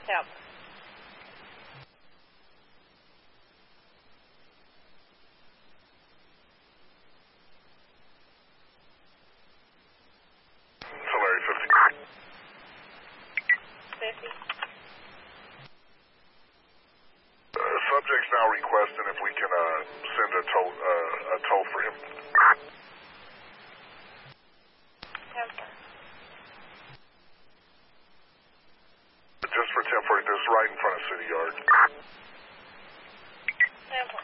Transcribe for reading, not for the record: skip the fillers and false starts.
Yep. Tulare 50. 50. Subject's now requesting if we can send a tow for him. Just for temporary, this right in front of City Yard. 10-4.